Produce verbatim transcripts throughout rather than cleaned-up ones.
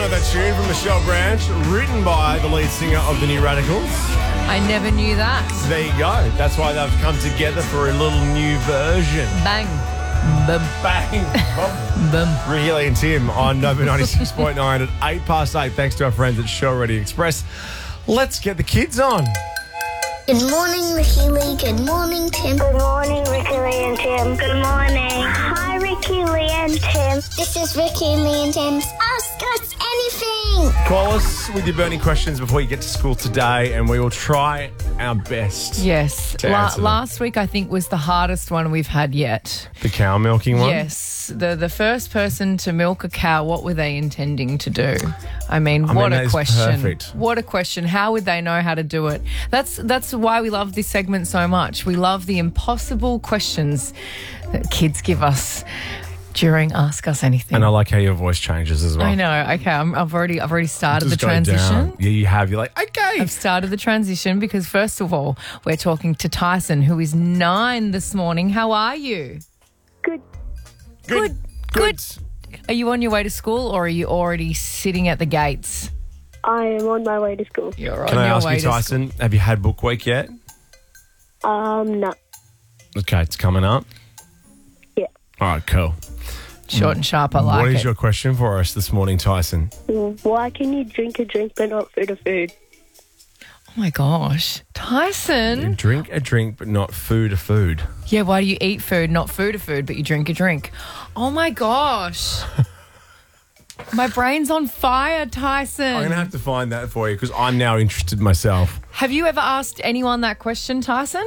Love that tune from Michelle Branch, written by the lead singer of the New Radicals. I never knew that. There you go. That's why they've come together for a little new version. Bang. Boom. Bang. Boom. Ricky Lee and Tim on Nova ninety-six point nine at eight past eight. Thanks to our friends at Show Ready Express. Let's get the kids on. Good morning, Ricky Lee. Good morning, Tim. Good morning, Ricky Lee and Tim. Good morning. Hi, Ricky Lee and Tim. This is Ricky Lee and Tim's Ask Us Anything. Call us with your burning questions before you get to school today, and we will try our best. Yes. To La- answer them. last week, I think, was the hardest one we've had yet. The cow milking one? Yes. The the first person to milk a cow, what were they intending to do? I mean, I mean, what that a is question. perfect. What a question. How would they know how to do it? That's that's why we love this segment so much. We love the impossible questions that kids give us during Ask Us Anything. And I like how your voice changes as well. I know. Okay, I'm, I've already I've already started Just the go transition. down. Yeah, you have. You're like, okay. I've started the transition because first of all, we're talking to Tyson, who is nine this morning. How are you? Good. Good. Good. Are you on your way to school or are you already sitting at the gates? I am on my way to school. You're on Can I your ask way you, to Tyson, have you had book week yet? Um, no. Okay, it's coming up. Yeah. All right, cool. school. Short and sharp, I like What it. is your question for us this morning, Tyson? Why can you drink a drink but not food a food? Oh my gosh. Tyson? Drink a drink, but not food a food. Yeah, why do you eat food, not food a food, but you drink a drink? Oh my gosh. My brain's on fire, Tyson. I'm going to have to find that for you because I'm now interested myself. Have you ever asked anyone that question, Tyson?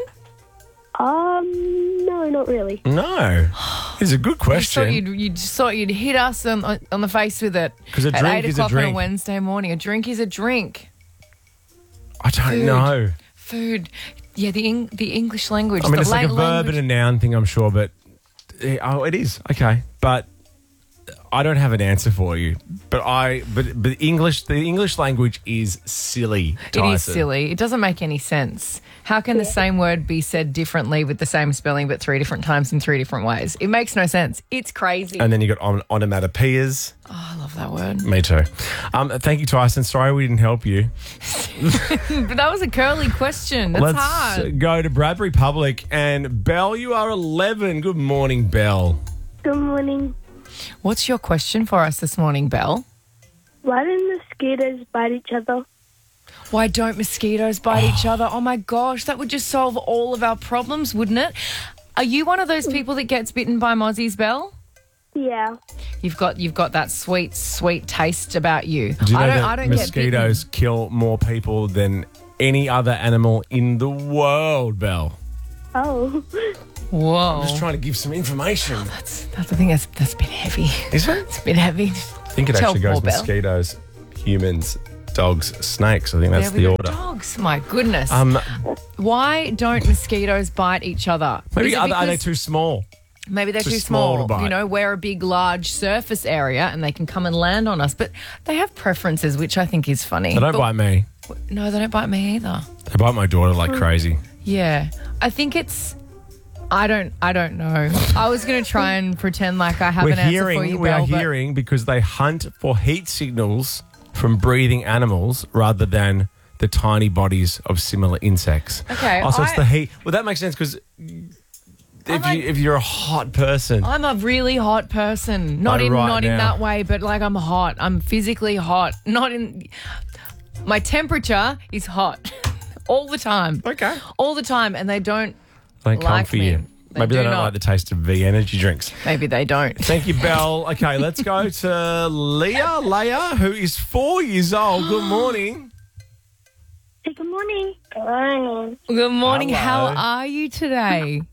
Um, no, not really. No. It's a good I thought question. you'd, you just thought you'd hit us on, on, on the face with it. 'Cause a At drink eight is a o'clock on a drink. Wednesday morning. A drink is a drink. I don't Food. know. Food. Yeah, the Eng- the English language. I mean, the it's like a late verb language. and a noun thing, I'm sure, but eh, oh, it is. Okay. But I don't have an answer for you. But I but but English the English language is silly, Tyson. It is silly. It doesn't make any sense. How can the same word be said differently with the same spelling but three different times in three different ways? It makes no sense. It's crazy. And then you got on- onomatopoeias. oh, I love that word. Me too. Um, thank you, Tyson. Sorry we didn't help you. But that was a curly question. That's Let's hard. go to Bradbury Public. And Belle, you are eleven. Good morning, Belle. Good morning. What's your question for us this morning, Belle? Why do mosquitoes bite each other? Why don't mosquitoes bite each other? Oh my gosh, that would just solve all of our problems, wouldn't it? Are you one of those people that gets bitten by mozzies, Belle? Yeah. You've got you've got that sweet, sweet taste about you. Do you know I don't that I don't mosquitoes get kill more people than any other animal in the world, Belle? Oh. bitten. Whoa. I'm just trying to give some information. That's that's I think that's that's been heavy. Is it? It's been heavy. I think it Tell actually goes poor Belle. mosquitoes, humans, dogs, snakes. I think that's There we the go. order. Dogs, my goodness. Um, Why don't mosquitoes bite each other? maybe Is it are, are they because- too small? Maybe they're too too small small. to bite? You know, we're a big, large surface area and they can come and land on us. But they have preferences, which I think is funny. They don't But- bite me. No, they don't bite me either. They bite my daughter like crazy. Yeah, I think it's. I don't. I don't know. I was going to try and pretend like I have We're an answer hearing, for you, we are Belle, but hearing because they hunt for heat signals from breathing animals rather than the tiny bodies of similar insects. Okay, Oh, so it's I- the heat. Well, that makes sense because if like- you if you're a hot person, I'm a really hot person. Not Oh, in right not in now. that way, but like I'm hot. I'm physically hot. Not in. My temperature is hot all the time. Okay. All the time, and they don't. they come like for me. you. They Maybe do they don't not. like the taste of V energy drinks. Maybe they don't. Thank you, Belle. Okay, let's go to Leah. Leah, who is four years old. Good morning. Hey, good morning. Good morning. Good morning. How Hello. are you today?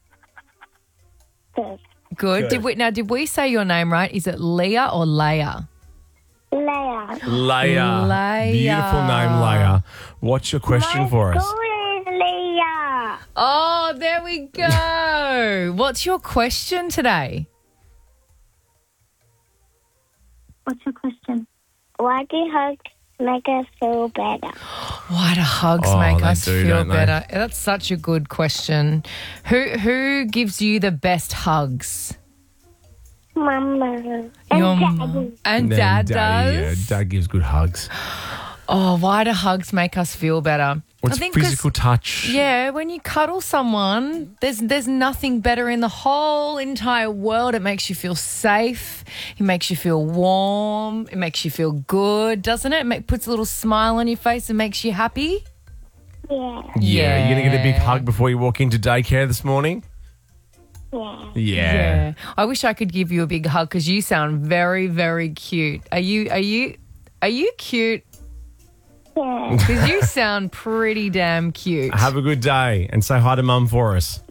Good. Good. Good. Did we now? Did we say your name right? Is it Leah or Leia? Leia. Leah. Leah. Beautiful name, Leah. What's your question for us? School is Leia. Oh, there we go. What's your question today? What's your question? Why do hugs make us feel better? Why do hugs Oh, make they us do, feel don't they? better? That's such a good question. Who who gives you the best hugs? Mama. And Your Daddy. and And Dad Daddy, does. Yeah, Dad gives good hugs. Oh, why do hugs make us feel better? What's I think 'cause- physical touch? Yeah, when you cuddle someone, there's there's nothing better in the whole entire world. It makes you feel safe. It makes you feel warm. It makes you feel good, doesn't it? It make, puts a little smile on your face and makes you happy. Yeah. Yeah. You're going to get a big Yeah. hug before you walk into daycare this morning? Yeah. Yeah. Yeah. I wish I could give you a big hug because you sound very, very cute. Are you? Are you? Are you cute? Yeah. Because you sound pretty damn cute. Have a good day and say hi to Mum for us.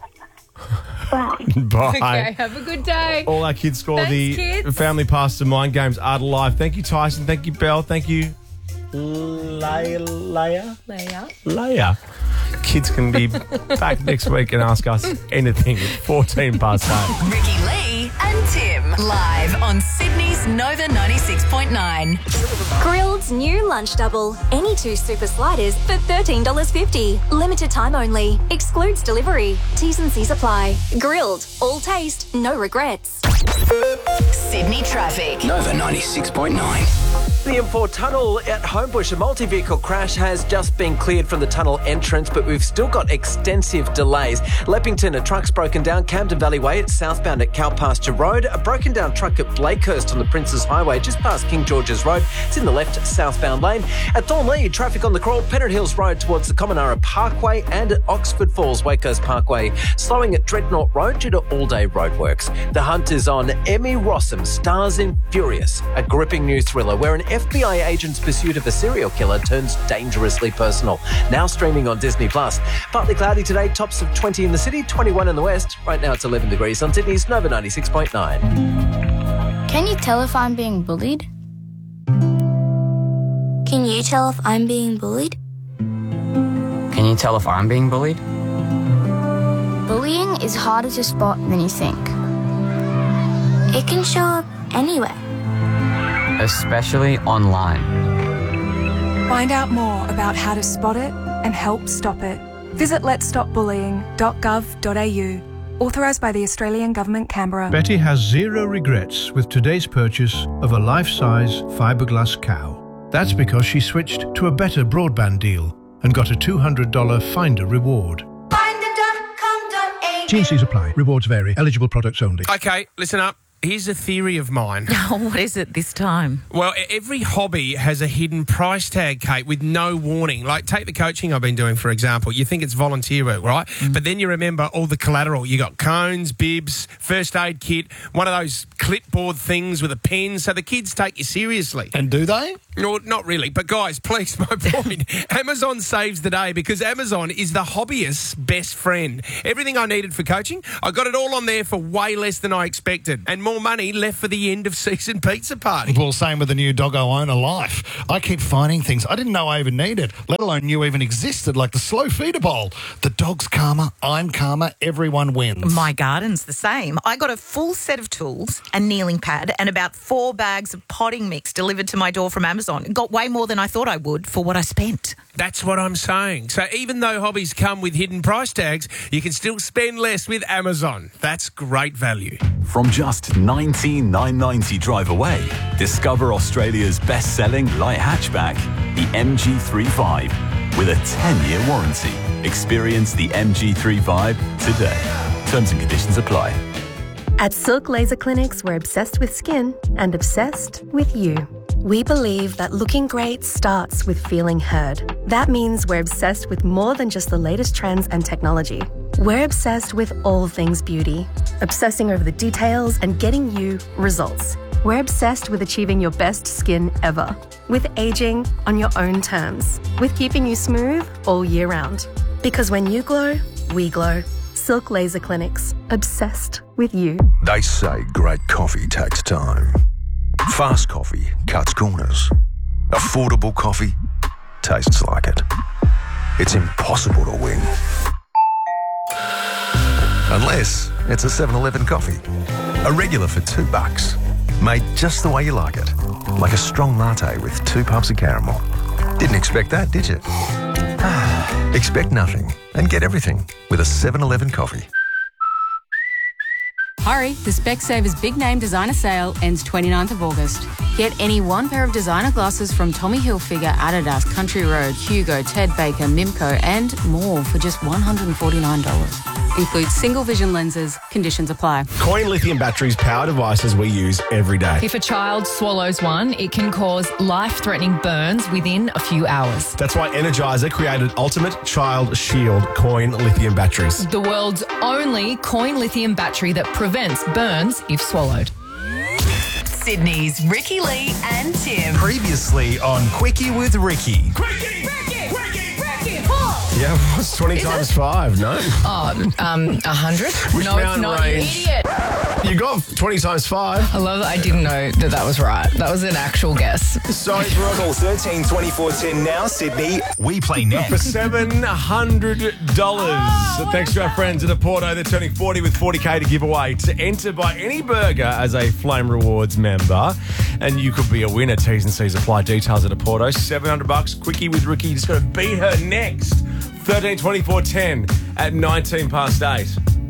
Bye. Bye. Okay, have a good day. All our kids score Thanks, the kids. Family Pass to Mind Games Art Alive. Thank you, Tyson. Thank you, Belle. Thank you, Leia. Leia? Leia. Leia. Kids can be back next week and ask us anything at fourteen past eight. Ricky Lee and Tim live on Sydney's Nova ninety-six point nine. Grilled's new lunch double. Any two super sliders for thirteen dollars fifty. Limited time only. Excludes delivery. T's and C's apply. Grilled. All taste, no regrets. Sydney traffic. Nova ninety-six point nine. The M four tunnel at Homebush, a multi-vehicle crash has just been cleared from the tunnel entrance, but we've still got extensive delays. Leppington, a truck's broken down. Camden Valley Way, it's southbound at Cowpasture Road. A broken down truck at Blakehurst on the Princes Highway, just past King George's Road. It's in the left southbound lane. At Thornley, traffic on the crawl, Pennant Hills Road towards the Commonara Parkway, and at Oxford Falls, Wacoast Parkway, slowing at Dreadnought Road due to all-day roadworks. The hunt is on. Emmy Rossum stars in Furious, a gripping new thriller where an F B I agent's pursuit of a serial killer turns dangerously personal. Now streaming on Disney Plus. Partly cloudy today, tops of twenty in the city, twenty-one in the west. Right now it's eleven degrees on Sydney's Nova ninety-six point nine. Can you tell if I'm being bullied? Can you tell if I'm being bullied? Can you tell if I'm being bullied? Bullying is harder to spot than you think. It can show up anywhere. Especially online. Find out more about how to spot it and help stop it. Visit lets stop bullying dot gov dot a u. Authorised by the Australian Government, Canberra. Betty has zero regrets with today's purchase of a life-size fiberglass cow. That's because she switched to a better broadband deal and got a two hundred dollars Finder reward. finder dot com dot a u. T and C's apply. Rewards vary. Eligible products only. Okay, listen up. Here's a theory of mine. What is it this time? Well, every hobby has a hidden price tag, Kate, with no warning. Like, take the coaching I've been doing, for example. You think it's volunteer work, right? Mm. But then you remember all the collateral. You got cones, bibs, first aid kit, one of those clipboard things with a pen, so the kids take you seriously. And do they? No, not really. But, guys, please, my point. Amazon saves the day because Amazon is the hobbyist's best friend. Everything I needed for coaching, I got it all on there for way less than I expected. And more money left for the end of season pizza party. Well, same with the new Doggo Owner Life. I keep finding things I didn't know I even needed, let alone knew even existed, like the slow feeder bowl. The dog's calmer, I'm calmer, everyone wins. My garden's the same. I got a full set of tools, a kneeling pad, and about four bags of potting mix delivered to my door from Amazon. Got way more than I thought I would for what I spent. That's what I'm saying. So even though hobbies come with hidden price tags, you can still spend less with Amazon. That's great value. From just nineteen nine ninety drive away, discover Australia's best-selling light hatchback, the M G thirty-five, with a ten-year warranty. Experience the M G thirty-five today. Terms and conditions apply. At Silk Laser Clinics, we're obsessed with skin and obsessed with you. We believe that looking great starts with feeling heard. That means we're obsessed with more than just the latest trends and technology. We're obsessed with all things beauty, obsessing over the details and getting you results. We're obsessed with achieving your best skin ever, with aging on your own terms, with keeping you smooth all year round. Because when you glow, we glow. Silk Laser Clinics, obsessed with you. They say great coffee takes time. Fast coffee cuts corners. Affordable coffee tastes like it. It's impossible to win. Unless it's a seven eleven coffee. A regular for two bucks. Made just the way you like it. Like a strong latte with two pumps of caramel. Didn't expect that, did you? Expect nothing and get everything with a seven eleven coffee. Hurry, the Specsavers Big Name Designer Sale ends twenty-ninth of August. Get any one pair of designer glasses from Tommy Hilfiger, Adidas, Country Road, Hugo, Ted Baker, Mimco and more for just one hundred forty-nine dollars. Includes single vision lenses. Conditions apply. Coin lithium batteries power devices we use every day. If a child swallows one, it can cause life-threatening burns within a few hours. That's why Energizer created Ultimate Child Shield Coin lithium batteries. The world's only coin lithium battery that prevents burns if swallowed. Sydney's Ricky Lee and Tim. Previously on Quickie with Ricky. Ricky, Ricky, Ricky, Ricky, Yeah, what's twenty Is times it? five? No. Oh, um, a hundred? Which No, it's mountain not, you range? idiot. You got twenty times five. I love that I didn't know that that was right. That was an actual guess. Sorry, Brooke. Call thirteen twenty-four ten now, Sydney. We play next. For seven hundred dollars. Oh, so thanks to our friends at Porto. They're turning forty with forty K to give away. To enter by any burger as a Flame Rewards member. And you could be a winner. T's and C's apply. Details at Porto. seven hundred bucks. Quickie with Ricky. You just got to beat her next. thirteen twenty-four ten at nineteen past eight.